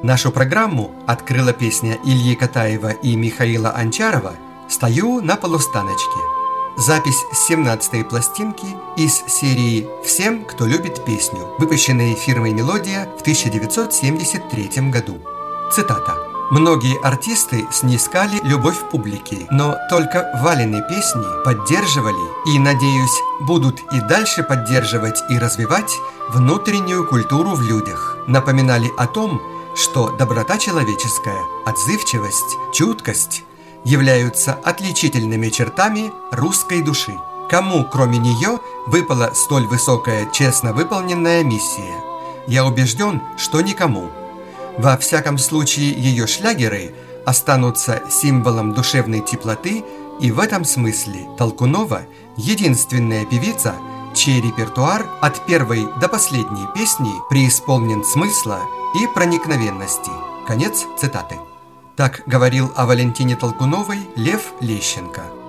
Нашу программу открыла песня Ильи Катаева и Михаила Анчарова «Стою на полустаночке». Запись с 17-й пластинки из серии «Всем, кто любит песню», выпущенной фирмой «Мелодия» в 1973 году. Цитата. «Многие артисты снискали любовь публики, но только Валины песни поддерживали и, надеюсь, будут и дальше поддерживать и развивать внутреннюю культуру в людях, напоминали о том, что доброта человеческая, отзывчивость, чуткость являются отличительными чертами русской души. Кому, кроме нее, выпала столь высокая, честно выполненная миссия? Я убежден, что никому. Во всяком случае, ее шлягеры останутся символом душевной теплоты, и в этом смысле Толкунова – единственная певица, чей репертуар от первой до последней песни преисполнен смысла и проникновенности». Конец цитаты. Так говорил о Валентине Толкуновой Лев Лещенко.